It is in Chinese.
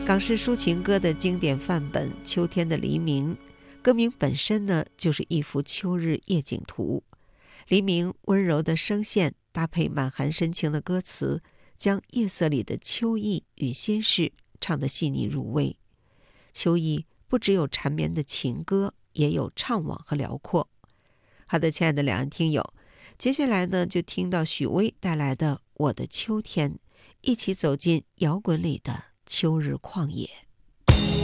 港式抒情歌的经典范本《秋天的黎明》，歌名本身呢就是一幅秋日夜景图。黎明温柔的声线搭配满含深情的歌词，将夜色里的秋意与心事唱得细腻入微。秋意不只有缠绵的情歌，也有怅惘和辽阔。好的，亲爱的两岸听友，接下来呢就听到许巍带来的《我的秋天》，一起走进摇滚里的秋日旷野。